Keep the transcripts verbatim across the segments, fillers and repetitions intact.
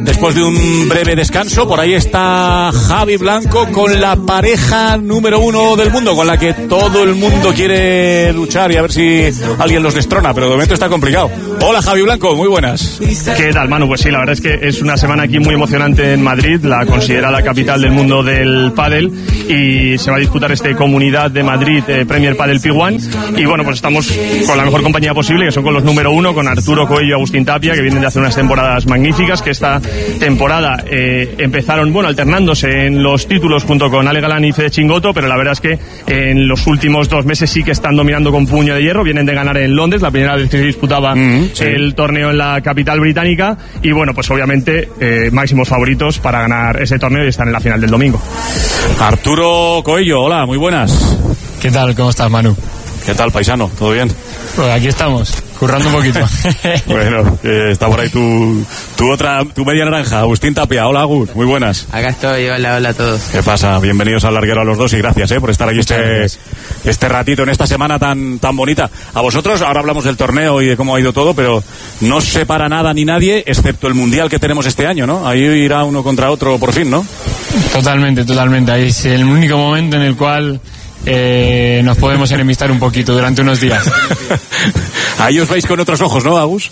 después de un breve descanso. Por ahí está Javi Blanco con la pareja número uno del mundo, con la que todo el mundo quiere luchar y a ver si alguien los destrona, pero de momento está complicado. Hola Javi Blanco, muy buenas. ¿Qué tal, Manu? Pues sí, la verdad es que es una semana aquí muy emocionante en Madrid, la considera la capital del mundo del pádel, y se va a disputar este Comunidad de Madrid eh, Premier Padel P uno, y bueno, pues estamos con la mejor compañía posible, que son con los número uno, con Arturo Coello y Agustín Tapia, que vienen de hacer unas temporadas magníficas, que esta temporada eh, empezaron, bueno, alternándose en los títulos junto con Ale Galán y Fede Chingoto, pero la verdad es que en los últimos dos meses sí que están dominando con puño de hierro. Vienen de ganar en Londres, la primera vez que se disputaba mm, sí. el torneo en la capital británica, y bueno, pues obviamente eh, máximos favoritos para ganar ese torneo y estar en la final del domingo. Arturo Coello, hola, muy buenas. ¿Qué tal? ¿Cómo estás, Manu? ¿Qué tal, paisano? ¿Todo bien? Pues aquí estamos, currando un poquito. Bueno, eh, está por ahí tu, tu otra, tu media naranja, Agustín Tapia. Hola, Agus, muy buenas. Acá estoy, hola, hola a todos. ¿Qué pasa? Bienvenidos al larguero a los dos y gracias eh, por estar aquí este, este ratito en esta semana tan, tan bonita. A vosotros, ahora hablamos del torneo y de cómo ha ido todo, pero no os separa nada ni nadie, excepto el mundial que tenemos este año, ¿no? Ahí irá uno contra otro por fin, ¿no? Totalmente, totalmente. Ahí es el único momento en el cual Eh, nos podemos enemistar un poquito durante unos días. Ahí os veis con otros ojos, ¿no, Agus?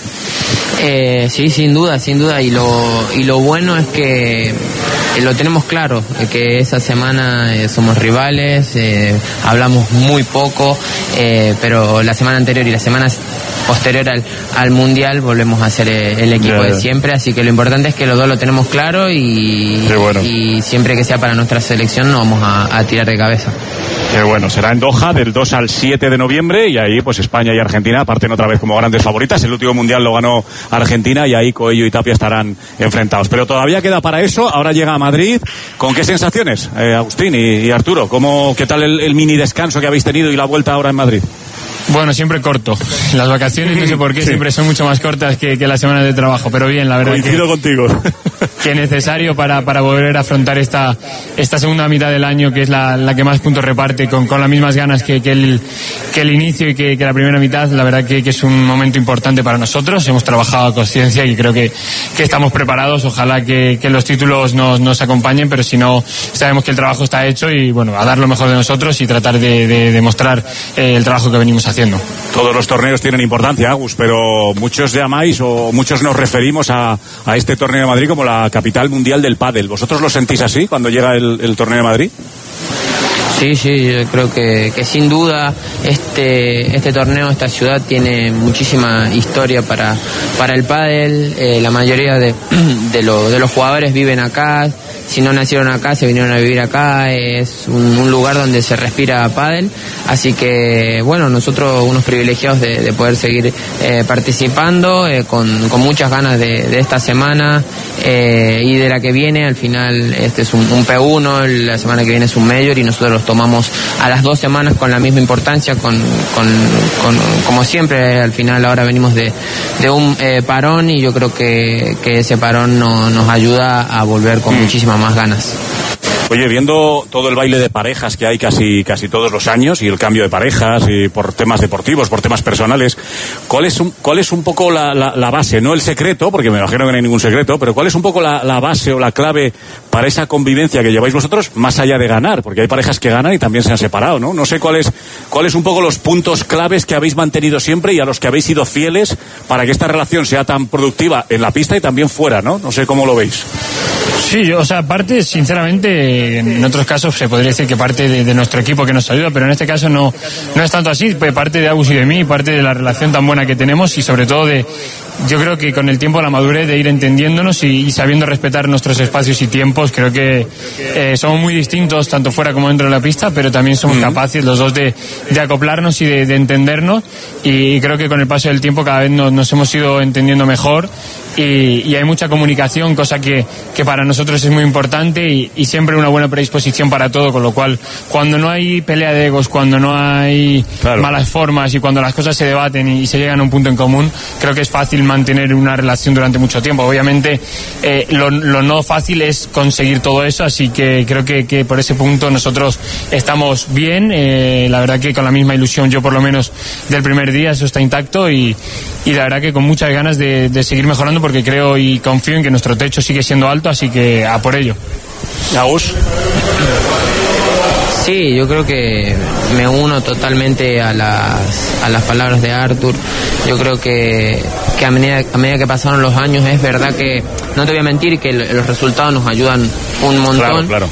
Eh, sí, sin duda, sin duda, y lo, y lo bueno es que eh, lo tenemos claro, eh, que esa semana eh, somos rivales, eh, hablamos muy poco, eh, pero la semana anterior y la semana posterior al, al Mundial volvemos a ser eh, el equipo yeah. de siempre, así que lo importante es que los dos lo tenemos claro y, bueno. y siempre que sea para nuestra selección no vamos a, a tirar de cabeza. Qué bueno, será en Doha del dos al siete de noviembre y ahí pues España y Argentina parten otra vez como grandes favoritas. El último Mundial lo ganó Argentina y ahí Coello y Tapia estarán enfrentados. Pero todavía queda para eso, ahora llega a Madrid. ¿Con qué sensaciones, eh, Agustín y, y Arturo? ¿Cómo, ¿Qué tal el, el mini descanso que habéis tenido y la vuelta ahora en Madrid? Bueno, siempre corto. Las vacaciones, no sé por qué, sí. siempre son mucho más cortas que, que las semanas de trabajo, pero bien, la verdad. Coincido que, contigo. Que necesario para, para volver a afrontar esta, esta segunda mitad del año, que es la, la que más puntos reparte, con, con las mismas ganas que, que, el, que el inicio y que, que la primera mitad. La verdad que, que es un momento importante para nosotros. Hemos trabajado a conciencia y creo que, que estamos preparados. Ojalá que, que los títulos nos, nos acompañen, pero si no, sabemos que el trabajo está hecho y bueno, a dar lo mejor de nosotros y tratar de, de demostrar eh, el trabajo que venimos haciendo. Todos los torneos tienen importancia, Agus, pero muchos llamáis o muchos nos referimos a, a este torneo de Madrid como la capital mundial del pádel. ¿Vosotros lo sentís así cuando llega el, el torneo de Madrid? Sí, sí, yo creo que, que sin duda este este torneo, esta ciudad tiene muchísima historia para, para el pádel. Eh, la mayoría de, de, lo, de los jugadores viven acá. Si no nacieron acá, se vinieron a vivir acá. Es un, un lugar donde se respira pádel. Así que, bueno, nosotros unos privilegiados de, de poder seguir eh, participando, eh, con, con muchas ganas de, de esta semana eh, y de la que viene. Al final, este es un, un P uno, la semana que viene es un Major y nosotros los tomamos a las dos semanas con la misma importancia, con, con, con como siempre. Al final ahora venimos de, de un eh, parón y yo creo que, que ese parón no, nos ayuda a volver con mm. muchísima más ganas. Oye, viendo todo el baile de parejas que hay casi casi todos los años y el cambio de parejas y por temas deportivos, por temas personales, ¿cuál es un, cuál es un poco la, la, la base? No el secreto, porque me imagino que no hay ningún secreto, pero ¿cuál es un poco la, la base o la clave para esa convivencia que lleváis vosotros más allá de ganar? Porque hay parejas que ganan y también se han separado, ¿no? No sé cuáles cuáles un poco los puntos claves que habéis mantenido siempre y a los que habéis sido fieles para que esta relación sea tan productiva en la pista y también fuera, ¿no? No sé cómo lo veis. Sí, o sea, parte, sinceramente, en otros casos se podría decir que parte de, de nuestro equipo que nos ayuda, pero en este caso no, no es tanto así, parte de Agus y de mí, parte de la relación tan buena que tenemos y sobre todo de, yo creo que con el tiempo la madurez de ir entendiéndonos y, y sabiendo respetar nuestros espacios y tiempos. Creo que eh, somos muy distintos tanto fuera como dentro de la pista, pero también somos mm. capaces los dos de, de acoplarnos y de, de entendernos y, y creo que con el paso del tiempo cada vez nos, nos hemos ido entendiendo mejor y, y hay mucha comunicación, cosa que, que para nosotros nosotros es muy importante y, y siempre una buena predisposición para todo, con lo cual cuando no hay pelea de egos, cuando no hay claro. malas formas y cuando las cosas se debaten y, y se llegan a un punto en común, creo que es fácil mantener una relación durante mucho tiempo. Obviamente eh, lo, lo no fácil es conseguir todo eso, así que creo que, que por ese punto nosotros estamos bien, eh, la verdad que con la misma ilusión, yo por lo menos del primer día, eso está intacto y, y la verdad que con muchas ganas de, de seguir mejorando, porque creo y confío en que nuestro techo sigue siendo alto, así que a por ello. Agus. Sí, yo creo que me uno totalmente a las, a las palabras de Artur. Yo creo que, que a, medida, a medida que pasaron los años, es verdad que, no te voy a mentir, que los resultados nos ayudan un montón, claro, claro.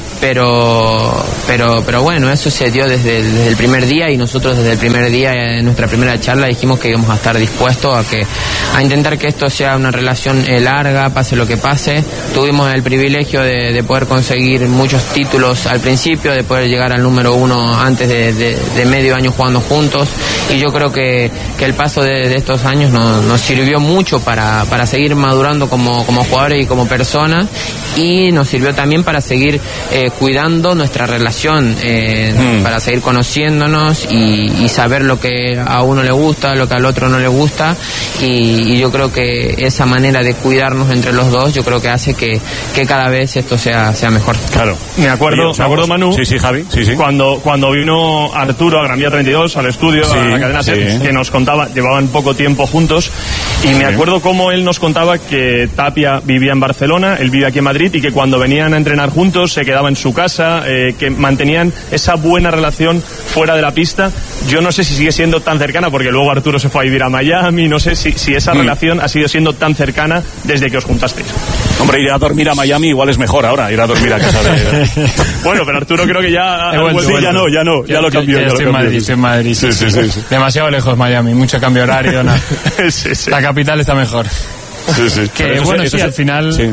pero pero pero bueno, eso se dio desde el, desde el primer día, y nosotros desde el primer día, en nuestra primera charla, dijimos que íbamos a estar dispuestos a que a intentar que esto sea una relación eh, larga, pase lo que pase. Tuvimos el privilegio de, de poder conseguir muchos títulos al principio, de poder llegar al número uno antes de, de, de medio año jugando juntos, y yo creo que, que el paso de, de estos años nos, nos sirvió mucho para, para seguir madurando como, como jugadores y como personas, y nos sirvió también para seguir eh, cuidando nuestra relación, eh, mm. para seguir conociéndonos y, y saber lo que a uno le gusta, lo que al otro no le gusta, y, y yo creo que esa manera de cuidarnos entre los dos, yo creo que hace que, que cada vez esto sea, sea mejor. Claro. Me acuerdo, Oye, me acuerdo, Manu, sí, sí, Javi, sí, sí. Cuando, cuando vino Arturo a Gran Vía treinta y dos, al estudio, sí, a la cadena sí. SER, que nos contaba, llevaban poco tiempo juntos, y me acuerdo cómo él nos contaba que Tapia vivía en Barcelona, él vive aquí en Madrid, y que cuando venían a entrenar juntos se quedaba en su casa, eh, que mantenían esa buena relación fuera de la pista. Yo no sé si sigue siendo tan cercana, porque luego Arturo se fue a vivir a Miami, no sé si, si esa mm. relación ha sido siendo tan cercana desde que os juntasteis. Hombre, ir a dormir a Miami igual es mejor ahora, ir a dormir a casa de... Bueno, pero Arturo creo que ya... He vuelto, sí, vuelto. ya no, ya no, ya, ya lo cambió. Ya, ya, ya estoy en Madrid, estoy en Madrid. Sí, sí, sí, sí, sí. Demasiado lejos Miami, mucho cambio horario. No. sí, sí. La capital está mejor. Sí, sí. Que bueno, sí, al final... Sí.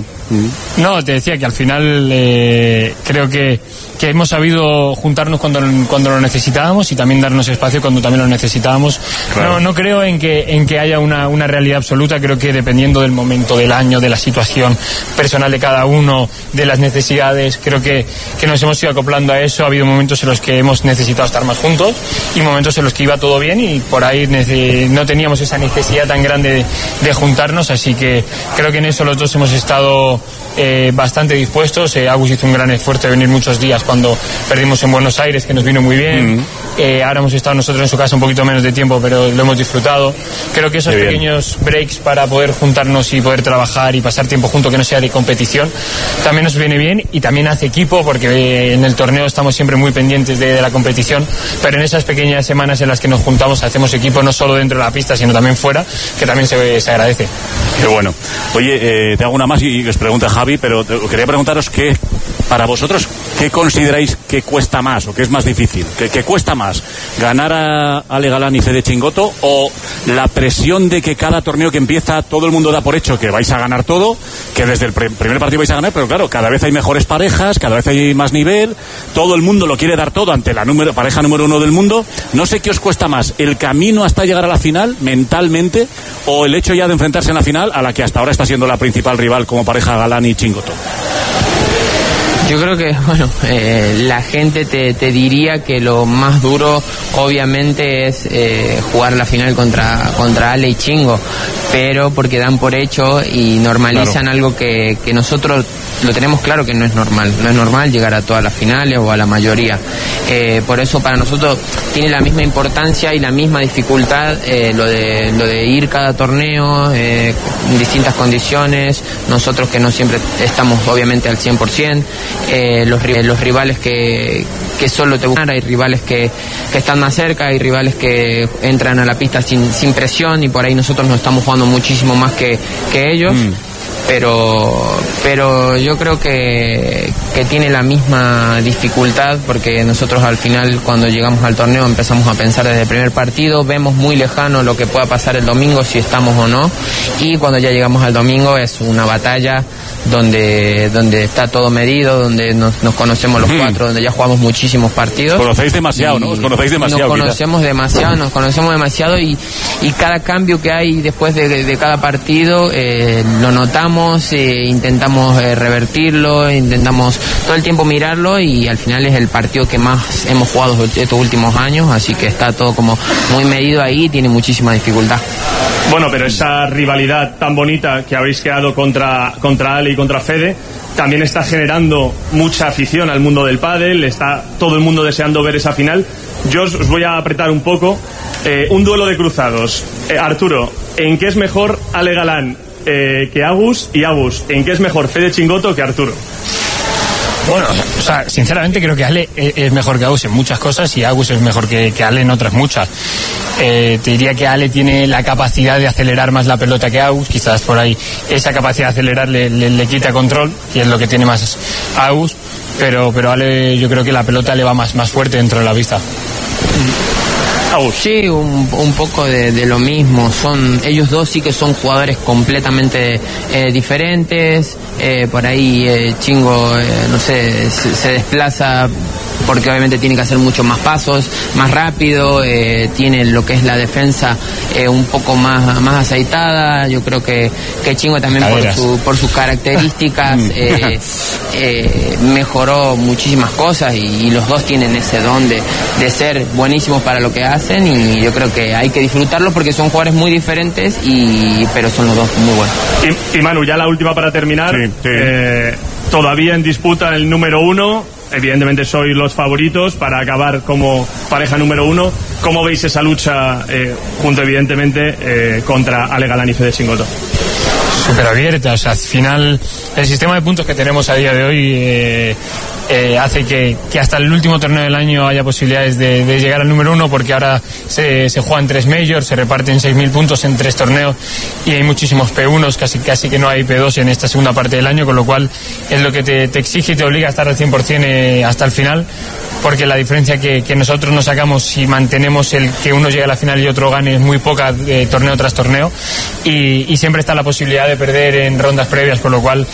No, te decía que al final eh, creo que, que hemos sabido juntarnos cuando, cuando lo necesitábamos, y también darnos espacio cuando también lo necesitábamos. Claro. No, no creo en que, en que haya una, una realidad absoluta. Creo que dependiendo del momento del año, de la situación personal de cada uno, de las necesidades, creo que, que nos hemos ido acoplando a eso. Ha habido momentos en los que hemos necesitado estar más juntos y momentos en los que iba todo bien, y por ahí no teníamos esa necesidad tan grande de, de juntarnos, así que creo que en eso los dos hemos estado Eh, bastante dispuestos. eh, Agus hizo un gran esfuerzo de venir muchos días cuando perdimos en Buenos Aires, que nos vino muy bien. Mm. eh, ahora hemos estado nosotros en su casa un poquito menos de tiempo, pero lo hemos disfrutado. Creo que esos pequeños breaks para poder juntarnos y poder trabajar y pasar tiempo juntos, que no sea de competición, también nos viene bien, y también hace equipo, porque eh, en el torneo estamos siempre muy pendientes de, de la competición, pero en esas pequeñas semanas en las que nos juntamos hacemos equipo, no solo dentro de la pista sino también fuera, que también se, se agradece. Qué bueno. Oye, eh, te hago una más y os pregunta Javi, pero te, quería preguntaros qué, para vosotros, ¿qué consideráis que cuesta más o qué es más difícil? ¿Qué, qué cuesta más? ¿Ganar a Ale Galán y Fede Chingoto, o la presión de que cada torneo que empieza todo el mundo da por hecho que vais a ganar todo, que desde el pre- primer partido vais a ganar, pero claro, cada vez hay mejores parejas, cada vez hay más nivel, todo el mundo lo quiere dar todo ante la número, pareja número uno del mundo? No sé qué os cuesta más, el camino hasta llegar a la final mentalmente, o el hecho ya de enfrentarse en la final a la que hasta ahora está siendo la principal rival como pareja Galán y Chingoto. Yo creo que, bueno, eh, la gente te, te diría que lo más duro obviamente es eh, jugar la final contra, contra Ale y Chingo, pero porque dan por hecho y normalizan, claro, algo que, que nosotros lo tenemos claro que no es normal. No es normal llegar a todas las finales o a la mayoría. Eh, por eso para nosotros tiene la misma importancia y la misma dificultad eh, lo de lo de ir cada torneo eh, en distintas condiciones. Nosotros que no siempre estamos obviamente al cien por ciento. Eh, los, los rivales que, que solo te buscan, hay rivales que, que están más cerca, hay rivales que entran a la pista sin, sin presión, y por ahí nosotros nos estamos jugando muchísimo más que, que ellos. Mm. Pero, pero yo creo que, que tiene la misma dificultad, porque nosotros al final cuando llegamos al torneo empezamos a pensar desde el primer partido, vemos muy lejano lo que pueda pasar el domingo, si estamos o no, y cuando ya llegamos al domingo es una batalla donde donde está todo medido, donde nos, nos conocemos los cuatro, donde ya jugamos muchísimos partidos. Os conocéis demasiado, ¿no? Os conocéis demasiado. Nos conocemos quizá. demasiado, nos conocemos demasiado y, y cada cambio que hay después de, de, de cada partido eh, lo notamos, eh, intentamos eh, revertirlo, intentamos todo el tiempo mirarlo y al final es el partido que más hemos jugado estos últimos años, así que está todo como muy medido ahí y tiene muchísima dificultad. Bueno, pero esa rivalidad tan bonita que habéis creado contra, contra Ale y contra Fede también está generando mucha afición al mundo del pádel, está todo el mundo deseando ver esa final. Yo os voy a apretar un poco. Eh, un duelo de cruzados. Eh, Arturo, ¿en qué es mejor Ale Galán eh, que Agus? Y Agus, ¿en qué es mejor Fede Chingoto que Arturo? Bueno, o sea, sinceramente creo que Ale es mejor que Agus en muchas cosas y Agus es mejor que, que Ale en otras muchas. Eh, te diría que Ale tiene la capacidad de acelerar más la pelota que Agus, quizás por ahí esa capacidad de acelerar le, le, le quita control, y es lo que tiene más Agus, pero, pero Ale yo creo que la pelota le va más, más fuerte dentro de la pista. Sí, un, un poco de, de lo mismo. Son ellos dos sí que son jugadores completamente eh, diferentes. Eh, por ahí eh, Chingo, eh, no sé, se, se desplaza porque obviamente tiene que hacer muchos más pasos, más rápido, eh, tiene lo que es la defensa eh, un poco más, más aceitada. Yo creo que, que Chingo también por, su, por sus características eh, eh, mejoró muchísimas cosas y, y los dos tienen ese don de, de ser buenísimos para lo que hacen y yo creo que hay que disfrutarlo porque son jugadores muy diferentes, y pero son los dos muy buenos. Y, y Manu, ya la última para terminar. Sí, sí. Eh, todavía en disputa el número uno. Evidentemente sois los favoritos para acabar como pareja número uno. ¿Cómo veis esa lucha eh, junto evidentemente eh, contra Ale Galán y Fede Chingoto? Súper abierta, o sea, al final el sistema de puntos que tenemos a día de hoy eh, eh, hace que, que hasta el último torneo del año haya posibilidades de, de llegar al número uno, porque ahora se, se juegan tres majors, se reparten seis mil puntos en tres torneos y hay muchísimos P uno, casi, casi que no hay P dos en esta segunda parte del año, con lo cual es lo que te, te exige y te obliga a estar al cien por ciento eh, hasta el final, porque la diferencia que, que nosotros nos sacamos si mantenemos el que uno llegue a la final y otro gane es muy poca, eh, torneo tras torneo, y, y siempre está la posibilidad de perder en rondas previas, con lo cual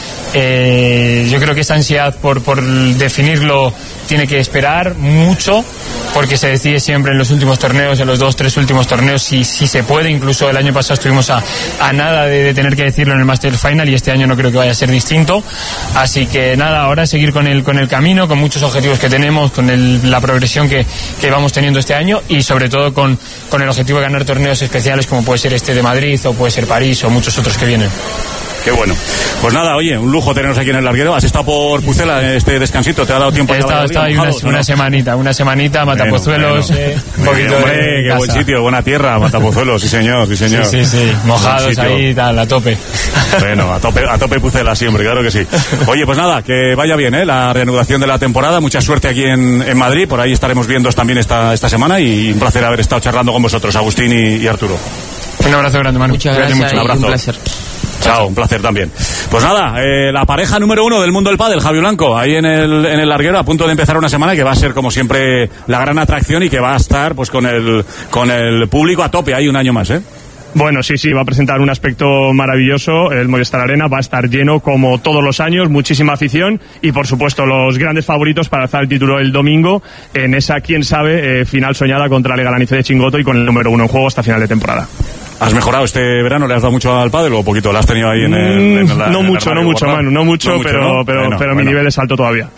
eh, yo creo que esa ansiedad por, por definirlo tiene que esperar mucho, porque se decide siempre en los últimos torneos, en los dos, tres últimos torneos, si, si se puede. Incluso el año pasado estuvimos a, a nada de, de tener que decirlo en el Masters Final, y este año no creo que vaya a ser distinto. Así que nada, ahora seguir con el, con el camino, con muchos objetivos que tenemos, con el, la progresión que, que vamos teniendo este año, y sobre todo con, con el objetivo de ganar torneos especiales como puede ser este de Madrid o puede ser París o muchos otros que vienen. Qué bueno. Pues nada, oye, un lujo tenernos aquí en el larguero. ¿Has estado por Pucela en este descansito? ¿Te ha dado tiempo? He estado, estado ahí una, una semanita, una semanita, Matapozuelos, bueno, bueno. Eh, un poquito hombre, de qué casa. Buen sitio, buena tierra, Matapozuelos, sí señor, sí señor. Sí, sí, sí, mojados ahí, tal, a tope. Bueno, a tope, a tope Pucela siempre, claro que sí. Oye, pues nada, que vaya bien, ¿eh? La reanudación de la temporada. Mucha suerte aquí en, en Madrid, por ahí estaremos viendo también esta, esta semana, y un placer haber estado charlando con vosotros, Agustín y, y Arturo. Un abrazo grande, Manu. Muchas gracias, mucho, un abrazo. Un placer. Chao, un placer también. Pues nada, eh, la pareja número uno del mundo del pádel, Javi Blanco, ahí en el, en el larguero, a punto de empezar una semana que va a ser como siempre la gran atracción y que va a estar pues con el, con el público a tope ahí un año más, ¿eh? Bueno, sí, sí, va a presentar un aspecto maravilloso. El Movistar Arena va a estar lleno como todos los años, muchísima afición y, por supuesto, los grandes favoritos para alzar el título el domingo en esa, quién sabe, eh, final soñada contra Ale Galán y Fede Chingoto, y con el número uno en juego hasta final de temporada. ¿Has mejorado este verano? ¿Le has dado mucho al pádel o poquito? ¿Lo has tenido ahí en el, en la, no, en el mucho, no mucho, Manu, no mucho, no mucho, pero, ¿no? pero, bueno, pero bueno. Mi nivel es alto todavía.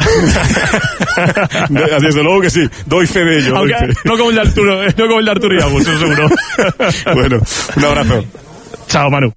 Desde luego que sí, doy fe de ello. Aunque, doy fe. No como el de Arturo, no como el de Arturo y Agus, eso seguro. Bueno, un abrazo. Chao, Manu.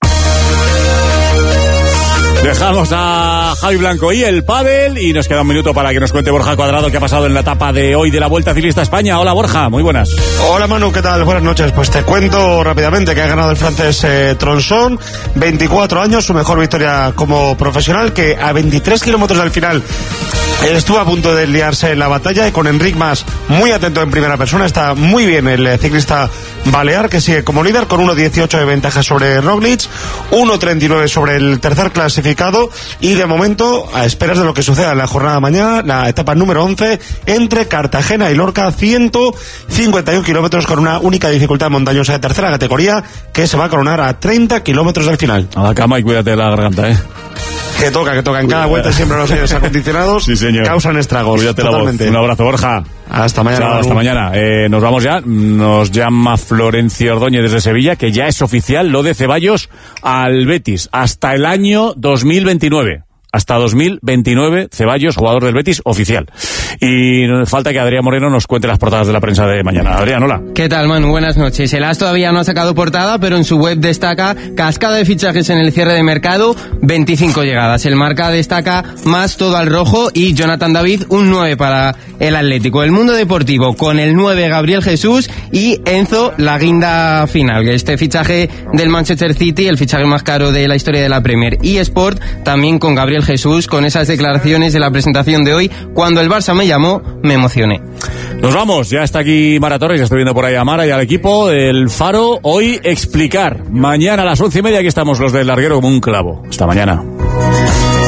Dejamos a Javi Blanco y el pádel, y nos queda un minuto para que nos cuente Borja Cuadrado qué ha pasado en la etapa de hoy de la Vuelta Ciclista a España. Hola, Borja, muy buenas. Hola, Manu, ¿qué tal? Buenas noches. Pues te cuento rápidamente que ha ganado el francés eh, Tronson, veinticuatro años, su mejor victoria como profesional, que a veintitrés kilómetros del final él estuvo a punto de liarse en la batalla, y con Enric Mas muy atento en primera persona. Está muy bien el ciclista Balear, que sigue como líder con uno dieciocho de ventaja sobre Roglic, uno treinta y nueve sobre el tercer clasificado, y de momento a esperas de lo que suceda en la jornada de mañana, la etapa número once entre Cartagena y Lorca, ciento cincuenta y uno kilómetros con una única dificultad montañosa de tercera categoría que se va a coronar a treinta kilómetros del final. A la cama y cuídate de la garganta, ¿eh? Que toca, que toca. En cada vuelta siempre los aires acondicionados sí, señor. Causan estragos. Cuídate totalmente. La voz. Un abrazo, Borja. Hasta mañana. Chao, hasta mañana. Eh, nos vamos ya. Nos llama Florencio Ordóñez desde Sevilla, que ya es oficial lo de Ceballos al Betis hasta el año dos mil veintinueve. Hasta dos mil veintinueve, Ceballos, jugador del Betis, oficial. Y falta que Adrián Moreno nos cuente las portadas de la prensa de mañana. Adrián, hola. ¿Qué tal, Manu? Buenas noches. El As todavía no ha sacado portada, pero en su web destaca cascada de fichajes en el cierre de mercado, veinticinco llegadas. El Marca destaca más todo al rojo y Jonathan David, un nueve para el Atlético. El Mundo Deportivo con el nueve Gabriel Jesús y Enzo, la guinda final. Este fichaje del Manchester City, el fichaje más caro de la historia de la Premier. Y Sport también con Gabriel Jesús, con esas declaraciones de la presentación de hoy: cuando el Barça me llamó, me emocioné. Nos vamos, ya está aquí Mara Torres, ya estoy viendo por ahí a Mara y al equipo del Faro. Hoy explicar, mañana a las once y media aquí estamos los del larguero como un clavo. Hasta mañana.